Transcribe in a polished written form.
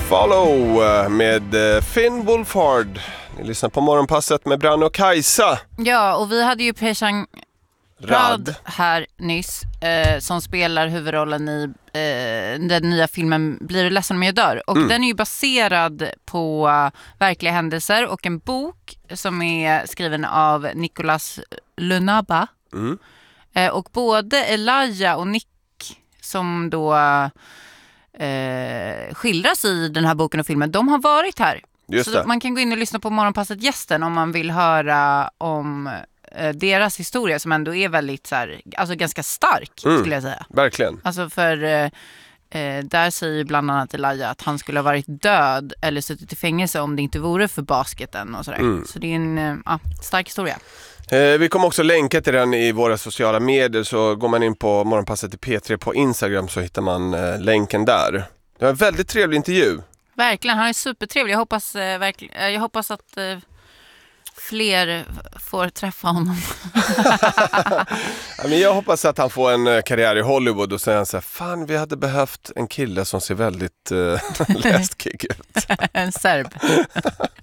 Follow med Finn Wolfhard. Ni lyssnar på Morgonpasset med Branne och Kajsa. Ja, och vi hade ju Peshan Rad här nyss som spelar huvudrollen i den nya filmen Blir du ledsen om jag dör. Och den är ju baserad på verkliga händelser och en bok som är skriven av Nicolas Lunaba. Och både Elijah och Nick som då skildras i den här boken och filmen, de har varit här. Just så det. Man kan gå in och lyssna på Morgonpasset gästen om man vill höra om deras historia som ändå är väldigt så här, alltså ganska stark skulle jag säga. Verkligen. Alltså för där säger bland annat Elijah att han skulle ha varit död eller suttit i fängelse om det inte vore för basketen och sådär. Så det är en stark historia. Vi kommer också länka till den i våra sociala medier, så går man in på Morgonpasset i P3 på Instagram så hittar man länken där. Det var en väldigt trevlig intervju. Verkligen, han är supertrevlig. Jag hoppas att fler får träffa honom. Ja, men jag hoppas att han får en karriär i Hollywood och säger så här: fan, vi hade behövt en kille som ser väldigt läskig ut. En serb.